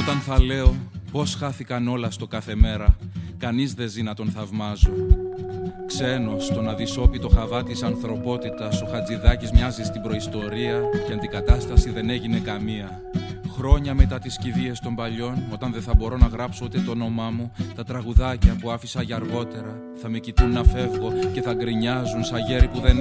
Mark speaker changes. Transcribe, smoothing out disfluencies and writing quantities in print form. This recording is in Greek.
Speaker 1: Όταν θα λέω πως χάθηκαν όλα στο κάθε μέρα, κανείς δεν ζει να τον θαυμάζω. Ξένος στον αδυσόπιτο χαβά της ανθρωπότητας, ο Χατζηδάκης μοιάζει στην προϊστορία και αντικατάσταση δεν έγινε καμία. Χρόνια μετά τις κηδείες των παλιών, όταν δεν θα μπορώ να γράψω ούτε το όνομά μου, τα τραγουδάκια που άφησα για αργότερα θα με κοιτούν να φεύγω και θα γκρινιάζουν σαν γέροι που δεν